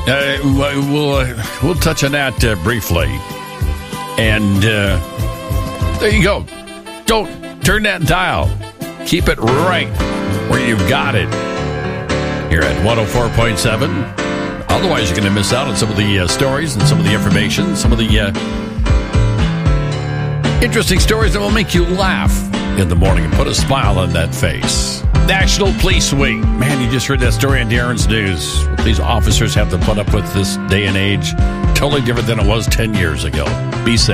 We'll touch on that briefly. And there you go. Don't turn that dial. Keep it right where you've got it. Here at 104.7. Otherwise, you're going to miss out on some of the stories and some of the information, some of the interesting stories that will make you laugh in the morning and put a smile on that face. National Police Week. Man, you just heard that story on Darren's News. What these officers have to put up with this day and age, totally different than it was 10 years ago. Be safe.